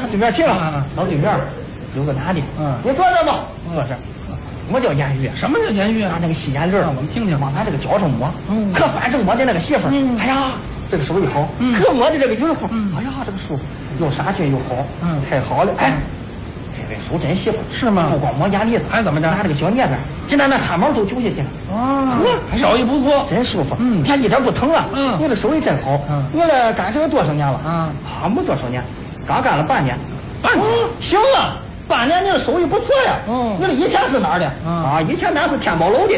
对面去了，老对面有个男的，你坐这吧，坐这。我叫颜玉， 什么叫颜玉啊？ 拿那个细眼泪我们听听， 往他这个脚上抹，可反正抹的那个媳妇儿，哎呀，这个手艺好，可抹的这个鱼好，哎呀，这个手又杀菌又好，太好了，哎，这位手真媳妇是吗？ 不光抹眼里子， 还怎么着？ 拿这个小镊子，现在那汗毛都揪下去了， 手艺不错， 真舒服，你看一点不疼啊，你这手艺真好，你这干这个多少年了？没多少年，刚干了半年，行啊。半年你的手艺不错呀，你这以前是哪儿的？以前咱是天宝楼的。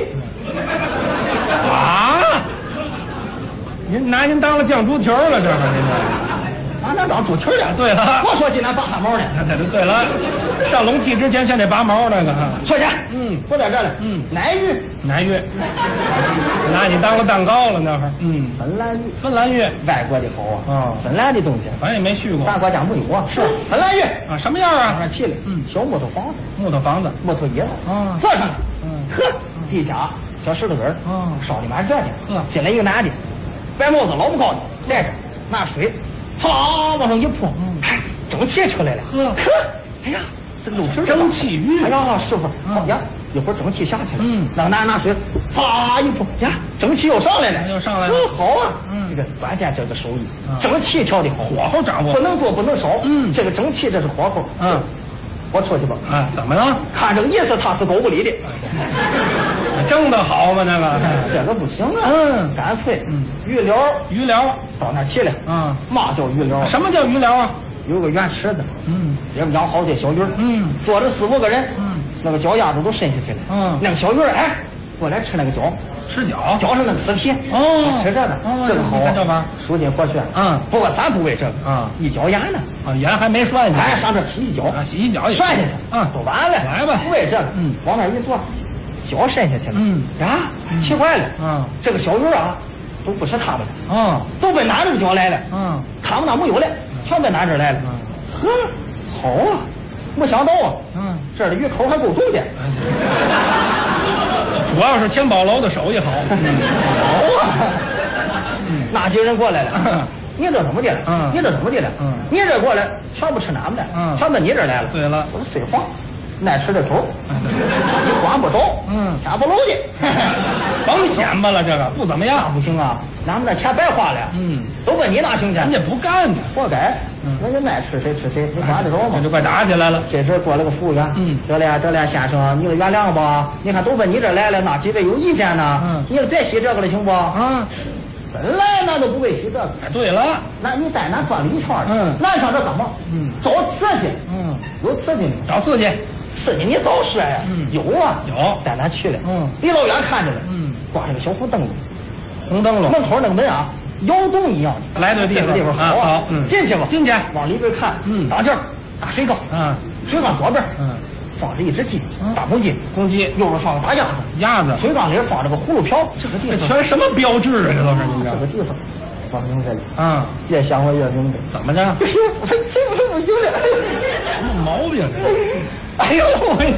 您拿您当了酱猪蹄儿了，这是您这？咱当猪蹄儿的。 对了， 我说今天拔汗毛呢。 对了，上笼屉之前先得拔毛那个。 说去。我在这里。奶玉。拿你当了蛋糕了那会儿。芬兰玉， 外国的好啊。芬兰的东西， 反正也没去过。 咱国家没有啊。是芬兰玉啊，什么样啊？ 上去了。小木头房子。木头椅子。坐上来。地下小石头子儿。烧的蛮热的。进来一个男的，白帽子老不高的，戴着拿水，唰往上一泼，蒸汽出来了。哎呀，这漏气蒸汽浴。 哎呀，师傅，好呀，一会儿蒸汽下去了，那个男拿水，唰一泼，呀，蒸汽又上来了。好啊，这个关键这个手艺，蒸汽调的好， 火候掌握， 不能多不能少。这个蒸汽这是火候。我出去吧。 怎么了？ 看这个意思，他是狗不理的。 蒸的好吗？那个这个不行啊。干脆鱼疗到那去了。嘛叫鱼疗？ 什么叫鱼疗啊？ 有个圆池子。里面养好些小鱼。坐着4、5个人。那个脚丫子都伸下去了。那个小鱼过来吃那个脚。 吃脚？ 脚上那个死皮。吃这个。这个好。 这玩意儿舒筋活血。不过咱不为这个。一脚盐呢。 盐还没涮下去。 上这洗脚。 洗一脚也涮下去。都完了。 来吧。 不为这个。往那一坐。脚伸下去了，奇怪了，这个小鱼都不是他们的，都奔哪这个脚来了，他们那没有了，全奔哪这来了，好啊，没想到啊，这儿的鱼口还够重的， 主要是天宝楼的手艺好， 好啊，那几人过来了，你这怎么的了？你这怎么的了？你这过来全不吃俺们的，全奔你这儿来了。 对了， 我说废话。爱吃这口，你管不着，天不漏的， 甭显摆了，这个不怎么样， 不行啊，咱们那钱白花了，都奔你那行去， 人家不干的， 活该，人家爱吃谁吃谁，你管得着吗？ 这就快打起来了。 这时过来个服务员，这俩先生，你原谅吧，你看都奔你这来了，那几位有意见呢，你别洗这个了，行不？本来那都不会洗这个。 对了， 那你带咱转了一圈儿，咱上这干嘛？找刺激，有刺激没？ 找刺激。 刺激你早说呀！有啊， 有， 带咱去了。离老远看见了，挂着个小红灯笼，门口那个门窑洞一样的。 来对地方， 这个地方好啊，进去吧， 进去， 往里边看，当这儿大水缸，水缸左边，放着一只鸡，大公鸡，右边放个大鸭子，水缸里放着个葫芦瓢。这个地方全什么标志啊？这都是你这个地方。往明这里越想我越明白。 怎么着？ 哎呦，我这不行了！ 什么毛病？ 哎呦，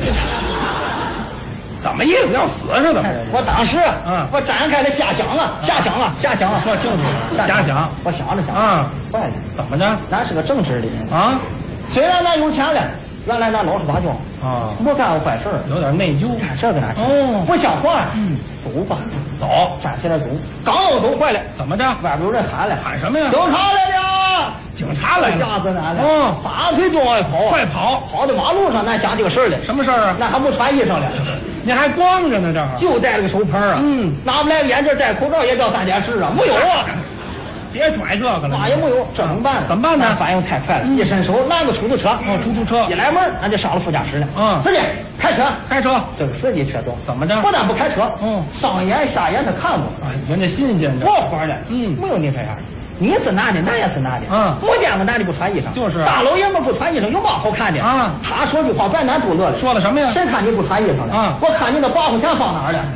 怎么意思？要死似的？ 我当时我展开了瞎想啊！ 说清楚了，瞎想。 我想着坏了， 怎么着？ 咱是个正直的人虽然咱有钱了，原来咱老实巴交没干过坏事， 有点内疚。 干这个哪行？不像话呀！走吧， 走， 站起来走。刚要走坏了， 怎么着？ 外边有人喊了， 喊什么呀？ 警察来了！ 警察来了！ 吓死咱了！撒腿就往外跑， 快跑！ 跑到马路上，咱想这个事儿了。 什么事儿啊？ 那还不穿衣裳了， 你还光着呢，这就戴了个手盆拿不来个眼镜，戴口罩也叫3件事啊！没有啊！ 别拽这个了， 嘛也没有，这怎么办？ 怎么办呢？ 反应太快了，一伸手拦个出租车， 出租车一来门，那就上了副驾驶了。司机开车。这个司机却多， 怎么着？ 不但不开车，上眼下眼他看我， 人家新鲜着。 我活了，没有你这样的。你是男的，男也是男的，没见过男的不穿衣裳， 就是大老爷们不穿衣裳有嘛好看的他说句话把咱都乐了。 说了什么呀？ 谁看你不穿衣裳了？我看你那8块钱放哪儿了？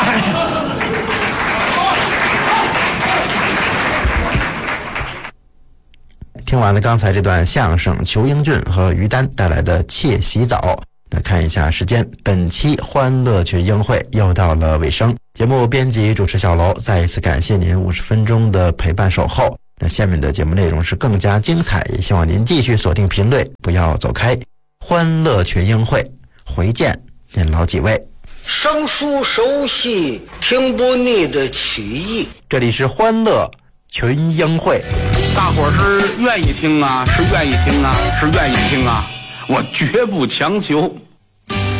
听完了刚才这段相声，裘英俊和于丹带来的《窃洗澡》。那看一下时间，本期欢乐群英会又到了尾声。节目编辑主持小楼，再一次感谢您50分钟的陪伴守候。 那下面的节目内容是更加精彩，也希望您继续锁定频率，不要走开。欢乐群英会，回见您老几位。 生疏熟悉，听不腻的曲艺。 这里是欢乐群英会， 大伙儿是愿意听啊，是愿意听啊，是愿意听啊，我绝不强求。